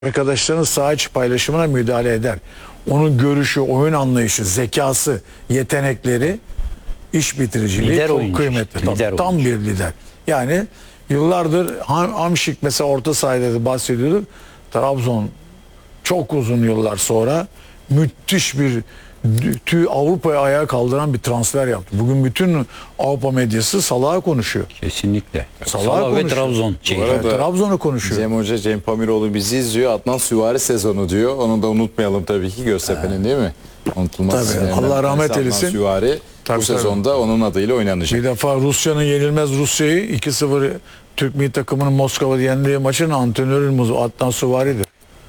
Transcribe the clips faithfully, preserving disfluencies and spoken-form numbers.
arkadaşların saha içi paylaşımına müdahale eder. Onun görüşü, oyun anlayışı, zekası, yetenekleri, iş bitiriciliği Lider çok oyuncu kıymetli. işte, lider Tam, tam oyuncu. bir lider. Yani yıllardır Ham- Hamşik mesela orta sahada da bahsediyorduk. Trabzon çok uzun yıllar sonra müthiş bir tüy Avrupa'ya ayağa kaldıran bir transfer yaptı. Bugün bütün Avrupa medyası Salah'ı konuşuyor. Kesinlikle. Salah Salah ve konuşuyor. Trabzon. Bu Şey, arada- Trabzon'u konuşuyor. Cem Hoca, Cem Pamiroğlu bizi izliyor. Adnan Süvari sezonu diyor. Onu da unutmayalım tabii ki, Göztepe'nin, değil mi? Unutulmaz Tabii, isimlerinden Allah bir rahmet tanesi eylesin. Adnan Süvari Tabii, bu tabii. sezonda onun adıyla oynanacak. Bir defa Rusya'nın yenilmez Rusya'yı iki sıfır Türk milli takımının Moskova'da yendiği maçın antrenörü Adnan Suvari'dir.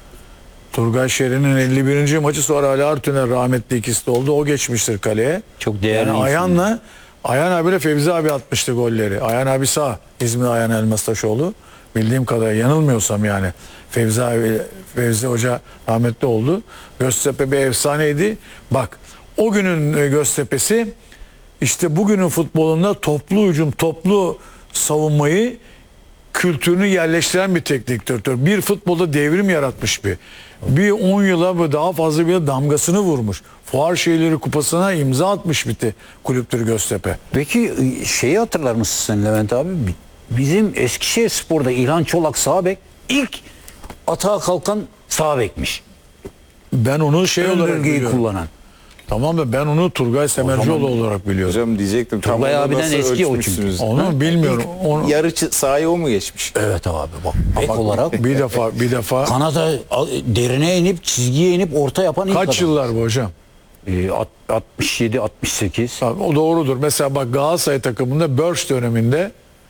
Turgay Şeren'in elli birinci maçı, sonra Ali Artüner rahmetli, ikisi de oldu. O geçmiştir kaleye. Çok değerli Yani isim. Ayhan'la Ayhan abiyle Fevzi abi atmıştı golleri. Ayhan abi sağ. İzmir Ayhan Elmastaşoğlu. Bildiğim kadarıyla, yanılmıyorsam yani. Fevzi abi, Fevzi Hoca rahmetli oldu. Göztepe bir efsaneydi. Bak, o günün e, Göztepe'si işte bugünün futbolunda toplu hücum, toplu savunmayı kültürünü yerleştiren bir teknik direktör. Bir futbolda devrim yaratmış bir. Bir on yıla ve daha fazla bir damgasını vurmuş. Fuar Şehirleri Kupası'na imza atmış bitti kulüptür Göztepe. Peki şeyi hatırlar mısın sen Levent abi? Bizim Eskişehirspor'da İlhan Çolak sağ bek, ilk atağa kalkan sağ bekmiş. Ben onu şey Ön olarak bölgeyi biliyorum. kullanan. Tamam da ben onu Turgay Semercioğlu olarak biliyorum. Hocam diyecektim. tam Turgay onu abiden nasıl eski o ölçmüşsünüz? Onu bilmiyorum. Onu Yarı çı- sahayı o mu geçmiş? Evet abi bak. Bek Bak, olarak bir defa bir defa kanada a- derine inip çizgiye inip orta yapan ilk kaç adam. yıllar bu hocam? Ee, alt- altmış yedi altmış sekiz. Bak, o doğrudur. Mesela bak, Galatasaray takımında Börç döneminde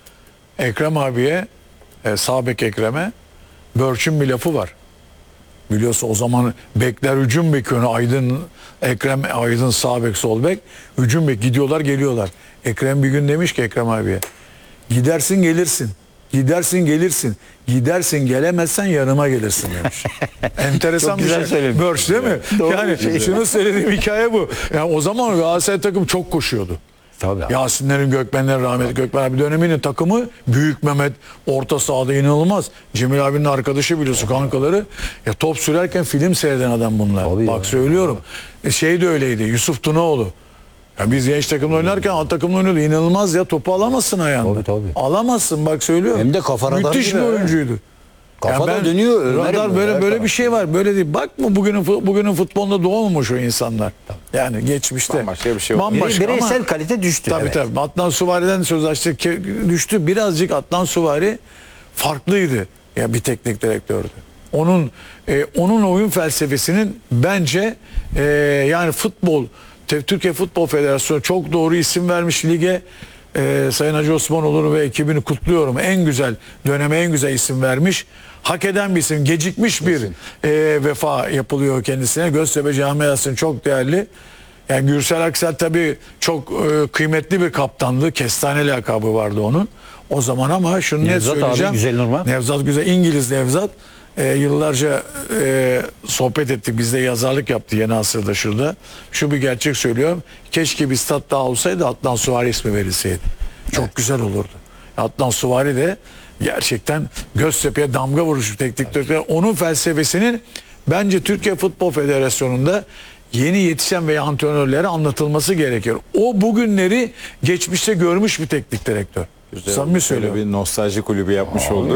Ekrem abiye, e, sağ bek Ekrem'e Börç'ün bir lafı var. Biliyorsun o zaman bekler hücum bek yönü, Aydın, Ekrem Aydın sağ bek sol bek, hücum bek gidiyorlar geliyorlar. Ekrem bir gün demiş ki Ekrem abiye, gidersin gelirsin. Gidersin gelirsin. Gidersin gelemezsen yanıma gelirsin demiş. Enteresan Çok bir güzel şey. söylemiş. Börç değil mi? Doğru Yani bir şey. şunu söylediğim hikaye bu. Yani o zaman Galatasaray takım çok koşuyordu. Tabii abi. Yasinlerin, Gökmenlerin, rahmetli Gökmen abi döneminin takımı, Büyük Mehmet orta sahada inanılmaz. Cemil abinin arkadaşı, biliyorsun, kankaları. Ya top sürerken film seyreden adam bunlar. Tabii Bak ya. söylüyorum. E, şey de öyleydi, Yusuf Tunaoğlu. Ya biz genç takımla oynarken alt takımla oynuyordu. İnanılmaz ya, topu alamazsın ayağında. Tabii, tabii. Alamazsın, bak söylüyorum. Hem de kafa radar Müthiş gibi bir ha. oyuncuydu. Kafa da ben- dönüyor, Ömer'im Radar böyle böyle her böyle taraf. bir şey var. Böyle değil. Bakma bugünün fu- bugünün futbolunda doğmamış o insanlar. Yani geçmişte. Bambaşka bir şey oldu. Bambaşka Bire- bireysel ama- kalite düştü. Tabii evet. tabii. Adnan Suvari'den söz açtık, ke- düştü. Birazcık Adnan Suvari farklıydı. Ya bir teknik direktördü. Onun e, onun oyun felsefesinin bence e, yani futbol Te- Türkiye Futbol Federasyonu çok doğru isim vermiş lige. E, Sayın Hacı Osmanoğlu ve ekibini kutluyorum. En güzel döneme en güzel isim vermiş. Hak eden bir isim. Gecikmiş bir e, vefa yapılıyor kendisine. Göztepe camiasının çok değerli. Yani Gürsel Aksel tabii çok e, kıymetli bir kaptandı. Kestane lakabı vardı onun. O zaman ama şunu net Nevzat abi, söyleyeceğim. Güzel Nurman. Nevzat Güzel, İngiliz Nevzat. E, yıllarca e, sohbet ettik. Bizde yazarlık yaptı Yeni Asır'da şurada. Şu bir gerçek söylüyorum. Keşke bir stat daha olsaydı, Adnan Suvari ismi verilseydi. Çok güzel olurdu. Adnan Suvari de gerçekten Göztepe'ye damga vuruş bir teknik direktör. Onun felsefesinin bence Türkiye Futbol Federasyonu'nda yeni yetişen veya antrenörlere anlatılması gerekiyor. O bugünleri geçmişte görmüş bir teknik direktör. Güzel. Samimi Böyle söylüyorum. bir nostalji kulübü yapmış olduk.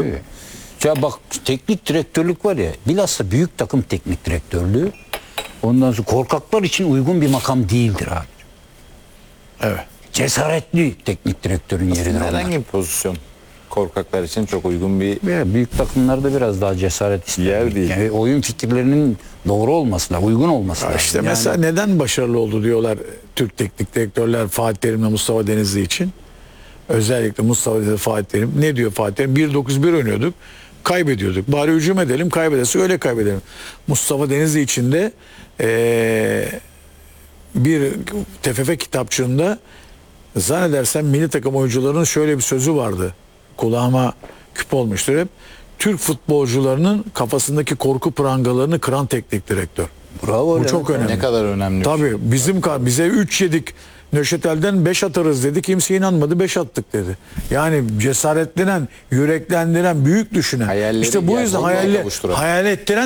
Ya bak, teknik direktörlük var ya, bilhassa büyük takım teknik direktörlüğü ondan sonra korkaklar için uygun bir makam değildir abi. Evet. Cesaretli teknik direktörün yeridir onlar. Herhangi bir pozisyon korkaklar için çok uygun bir Ve büyük takımlarda biraz daha cesaret ister. Yer değil. Yani oyun fikirlerinin doğru olması lazım, uygun olması lazım. İşte Yani mesela neden başarılı oldu diyorlar Türk teknik direktörler Fatih Terim'le Mustafa Denizli için. Özellikle Mustafa Denizli, Fatih Terim. Ne diyor Fatih Terim? bir dokuz bir oynuyorduk. Kaybediyorduk. Bari hücum edelim, kaybederse öyle kaybedelim. Mustafa Denizli için de eee, bir T F F kitapçığında zannedersem milli takım oyuncularının şöyle bir sözü vardı. Kulağıma küp olmuştur hep. Türk futbolcularının kafasındaki korku prangalarını kıran teknik direktör. bravo. Bu Levent çok abi. önemli. ne kadar önemli. bir şey. Tabii bizim ka- bize üç yedik Nöşetel'den beş atarız dedi. Kimse inanmadı, beş attık dedi. Yani cesaretlendiren, yüreklendiren, büyük düşünen. Hayalleri işte bu yüzden gerçekliğe hayal, kavuşturan. hayal ettiren